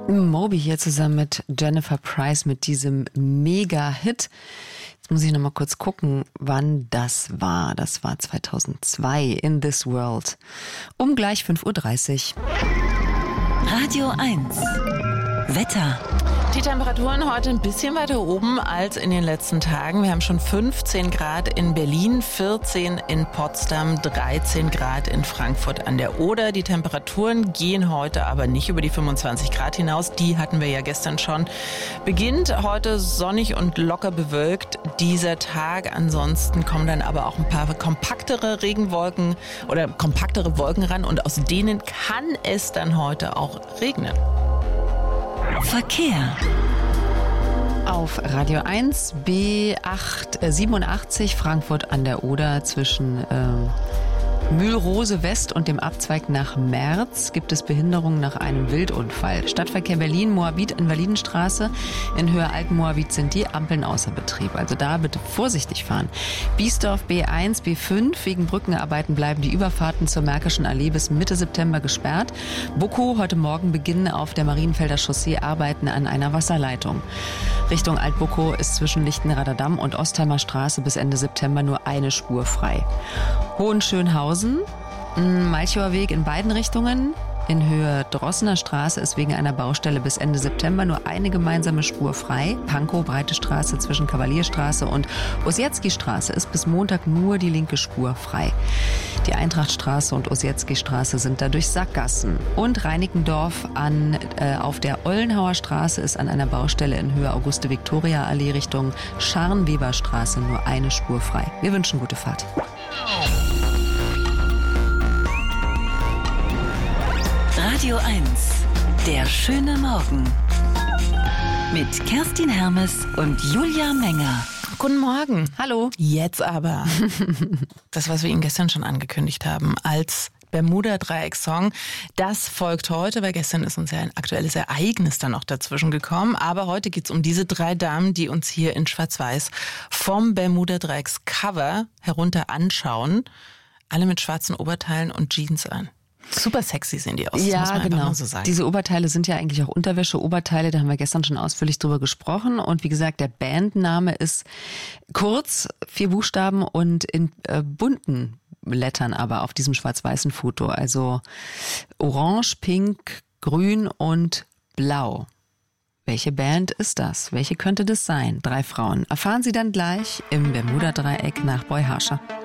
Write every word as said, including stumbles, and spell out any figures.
Moby hier zusammen mit Jennifer Price mit diesem Mega-Hit. Jetzt muss ich noch mal kurz gucken, wann das war. Das war zweitausendzwei, In This World. Um gleich fünf Uhr dreißig. Radio eins. Wetter. Die Temperaturen heute ein bisschen weiter oben als in den letzten Tagen. Wir haben schon fünfzehn Grad in Berlin, vierzehn in Potsdam, dreizehn Grad in Frankfurt an der Oder. Die Temperaturen gehen heute aber nicht über die fünfundzwanzig Grad hinaus. Die hatten wir ja gestern schon. Beginnt heute sonnig und locker bewölkt dieser Tag. Ansonsten kommen dann aber auch ein paar kompaktere Regenwolken oder kompaktere Wolken ran und aus denen kann es dann heute auch regnen. Verkehr. Auf Radio eins B acht siebenundachtzig Frankfurt an der Oder zwischen äh, Mühlrose West und dem Abzweig nach Merz gibt es Behinderungen nach einem Wildunfall. Stadtverkehr Berlin, Moabit, Invalidenstraße. In Höhe Alten-Moabit sind die Ampeln außer Betrieb. Also da bitte vorsichtig fahren. Biesdorf B eins, B fünf. Wegen Brückenarbeiten bleiben die Überfahrten zur Märkischen Allee bis Mitte September gesperrt. Buckow, heute Morgen beginnen auf der Marienfelder Chaussee Arbeiten an einer Wasserleitung. Richtung Alt-Buckow ist zwischen Lichtenrader Damm und Ostheimer Straße bis Ende September nur eine Spur frei. Hohenschönhausen, Malchower Weg in beiden Richtungen. In Höhe Drossener Straße ist wegen einer Baustelle bis Ende September nur eine gemeinsame Spur frei. Pankow, Breite Straße zwischen Kavalierstraße und Ossietzky-Straße ist bis Montag nur die linke Spur frei. Die Eintrachtstraße und Ossietzky-Straße sind dadurch Sackgassen. Und Reinickendorf an, äh, auf der Ollenhauer Straße ist an einer Baustelle in Höhe Auguste-Viktoria-Allee Richtung Scharnweberstraße nur eine Spur frei. Wir wünschen gute Fahrt. Radio eins. Der schöne Morgen. Mit Kerstin Hermes und Julia Menger. Guten Morgen. Hallo. Jetzt aber das, was wir Ihnen gestern schon angekündigt haben, als Bermuda-Dreieck-Song. Das folgt heute, weil gestern ist uns ja ein aktuelles Ereignis dann noch dazwischen gekommen. Aber heute geht's um diese drei Damen, die uns hier in Schwarz-Weiß vom Bermuda-Dreiecks-Cover herunter anschauen. Alle mit schwarzen Oberteilen und Jeans an. Super sexy sehen die aus, das ja, muss man genau. einfach mal so sagen. Diese Oberteile sind ja eigentlich auch Unterwäsche-Oberteile, da haben wir gestern schon ausführlich drüber gesprochen. Und wie gesagt, der Bandname ist kurz, vier Buchstaben und in äh, bunten Lettern aber auf diesem schwarz-weißen Foto. Also orange, pink, grün und blau. Welche Band ist das? Welche könnte das sein? Drei Frauen. Erfahren Sie dann gleich im Bermuda-Dreieck nach Boy Harscher.